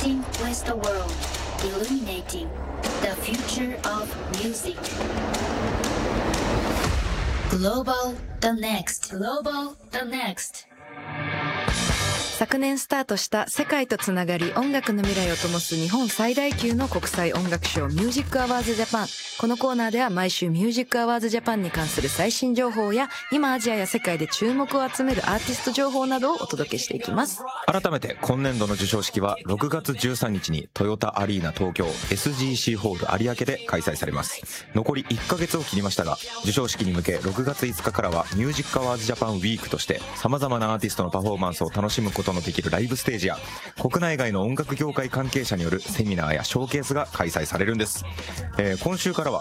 Connecting with the world, illuminating the future of music. Global the next. Global the next. 昨年スタートした世界とつながり音楽の未来を灯す日本最大級の国際音楽賞ミュージックアワーズジャパン。このコーナーでは毎週ミュージックアワーズジャパンに関する最新情報や今アジアや世界で注目を集めるアーティスト情報などをお届けしていきます。 改めて今年度の授賞式は6月13日にトヨタアリーナ東京 SGC ホール有明で開催されます。残り1ヶ月を切りましたが、授賞式に向け6月5日からはミュージックアワーズジャパンウィークとして様々なアーティストのパフォーマンスを楽しむことのできるライブステージや国内外の音楽業界関係者によるセミナーやショーケースが開催されるんです。今週からは